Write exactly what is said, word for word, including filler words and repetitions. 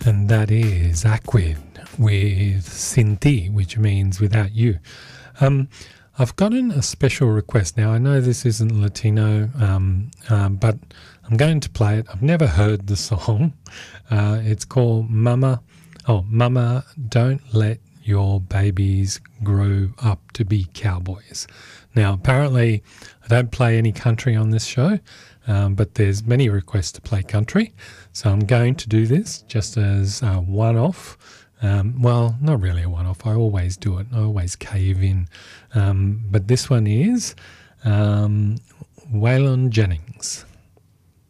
And that is Aquid with Sinti, which means without you. Um, I've gotten a special request. Now, I know this isn't Latino, um, um, but I'm going to play it. I've never heard the song. Uh, it's called Mama, oh, Mama, Don't Let Your Babies Grow Up to Be Cowboys. Now, apparently, I don't play any country on this show, um, but there's many requests to play country. So I'm going to do this just as a one-off. Um, well, not really a one-off. I always do it. I always cave in. Um, but this one is um, Waylon Jennings.